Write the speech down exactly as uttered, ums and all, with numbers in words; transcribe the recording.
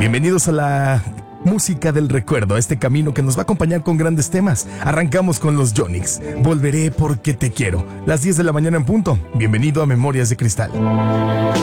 Bienvenidos a la música del recuerdo, a este camino que nos va a acompañar con grandes temas. Arrancamos con los Yonix. Volveré porque te quiero. Las diez de la mañana en punto. Bienvenido a Memorias de Cristal.